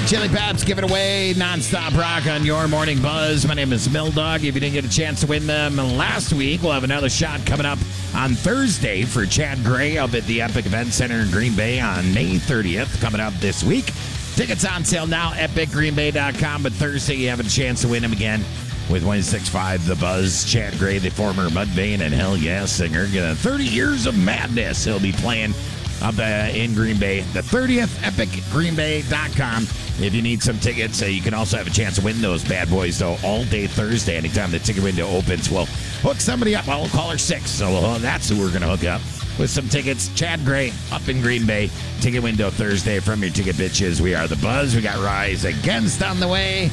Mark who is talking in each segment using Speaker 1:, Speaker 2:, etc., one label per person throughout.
Speaker 1: Chili Peps giving away nonstop rock on your morning buzz. My name is Milldog. If you didn't get a chance to win them last week, we'll have another shot coming up on Thursday for Chad Gray up at the Epic Event Center in Green Bay on May 30th, coming up this week. Tickets on sale now at epicgreenbay.com, but Thursday you have a chance to win them again with 106.5 The Buzz. Chad Gray, the former Mudvayne and Hell Yeah singer, 30 Years of Madness. He'll be playing up in Green Bay. The 30th, epicgreenbay.com. If you need some tickets, you can also have a chance to win those bad boys, though, all day Thursday. Anytime the ticket window opens, we'll hook somebody up. Well, we'll call her 6, so that's who we're going to hook up with some tickets. Chad Gray up in Green Bay. Ticket window Thursday from your ticket bitches. We are The Buzz. We got Rise Against on the way.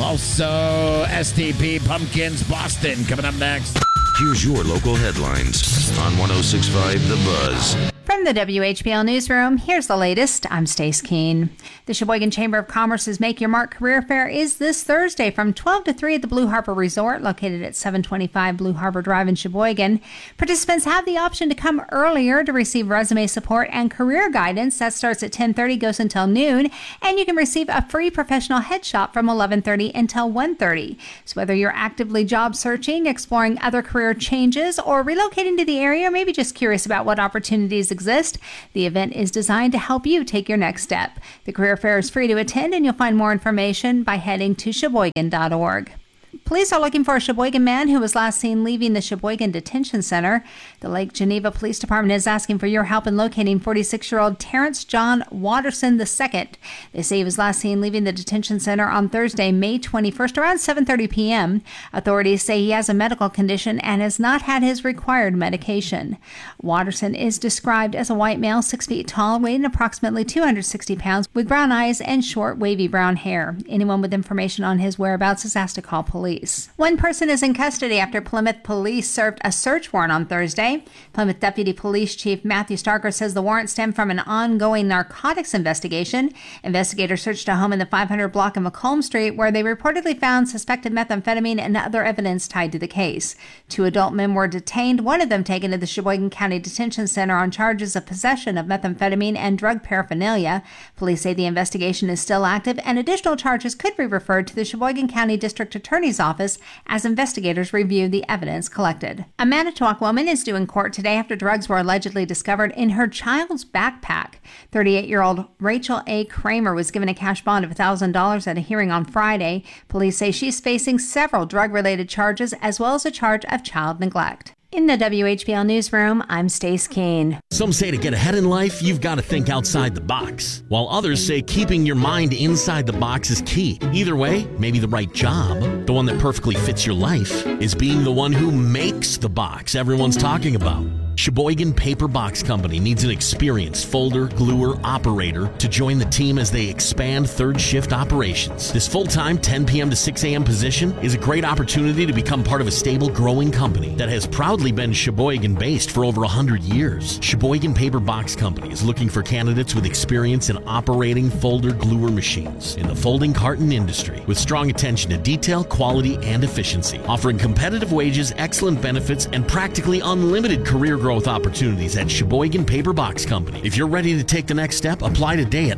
Speaker 1: Also, STP Pumpkins Boston coming up next.
Speaker 2: Here's your local headlines on 106.5 The Buzz.
Speaker 3: From the WHPL Newsroom, here's the latest. I'm Stace Keene. The Sheboygan Chamber of Commerce's Make Your Mark Career Fair is this Thursday from 12 to 3 at the Blue Harbor Resort, located at 725 Blue Harbor Drive in Sheboygan. Participants have the option to come earlier to receive resume support and career guidance. That starts at 10:30, goes until noon, and you can receive a free professional headshot from 11:30 until 1:30. So whether you're actively job searching, exploring other career changes, or relocating to the area, or maybe just curious about what opportunities exist, the event is designed to help you take your next step. The career fair is free to attend, and you'll find more information by heading to sheboygan.org. Police are looking for a Sheboygan man who was last seen leaving the Sheboygan Detention Center. The Lake Geneva Police Department is asking for your help in locating 46-year-old Terrence John Watterson II. They say he was last seen leaving the detention center on Thursday, May 21st, around 7:30 p.m. Authorities say he has a medical condition and has not had his required medication. Watterson is described as a white male, 6 feet tall, weighing approximately 260 pounds, with brown eyes and short, wavy brown hair. Anyone with information on his whereabouts is asked to call police. One person is in custody after Plymouth police served a search warrant on Thursday. Plymouth Deputy Police Chief Matthew Starker says the warrant stemmed from an ongoing narcotics investigation. Investigators searched a home in the 500 block of Macomb Street where they reportedly found suspected methamphetamine and other evidence tied to the case. 2 adult men were detained, one of them taken to the Sheboygan County Detention Center on charges of possession of methamphetamine and drug paraphernalia. Police say the investigation is still active and additional charges could be referred to the Sheboygan County District Attorney's Office as investigators review the evidence collected. A Manitowoc woman is due in court today after drugs were allegedly discovered in her child's backpack. 38-year-old Rachel A. Kramer was given a cash bond of $1,000 at a hearing on Friday. Police say she's facing several drug-related charges as well as a charge of child neglect. In the WHPL Newsroom, I'm Stace Keene.
Speaker 4: Some say to get ahead in life, you've got to think outside the box, while others say keeping your mind inside the box is key. Either way, maybe the right job, the one that perfectly fits your life, is being the one who makes the box everyone's talking about. Sheboygan Paper Box Company needs an experienced folder, gluer, operator to join the team as they expand third shift operations. This full-time 10 p.m. to 6 a.m. position is a great opportunity to become part of a stable, growing company that has proudly been Sheboygan-based for over 100 years. Sheboygan Paper Box Company is looking for candidates with experience in operating folder gluer machines in the folding carton industry, with strong attention to detail, quality, and efficiency, offering competitive wages, excellent benefits, and practically unlimited career growth opportunities at Sheboygan Paper Box Company. If you're ready to take the next step, apply today at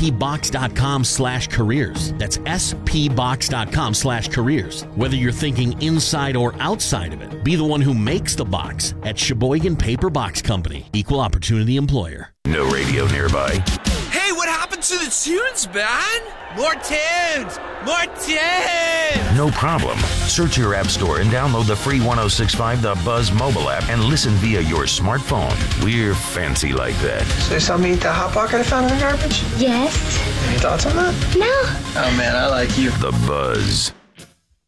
Speaker 4: spbox.com/careers. That's spbox.com/careers. Whether you're thinking inside or outside of it, be the one who makes the box at Sheboygan Paper Box Company. Equal opportunity employer.
Speaker 2: No radio nearby.
Speaker 5: Hey, what happened to the tunes, man? More tunes! More tunes!
Speaker 2: No problem. Search your app store and download the free 106.5 The Buzz mobile app and listen via your smartphone. We're fancy like that.
Speaker 6: So you saw me eat that Hot Pocket I found in the garbage?
Speaker 7: Yes.
Speaker 6: Any thoughts on that?
Speaker 7: No.
Speaker 6: Oh man, I like you.
Speaker 2: The Buzz.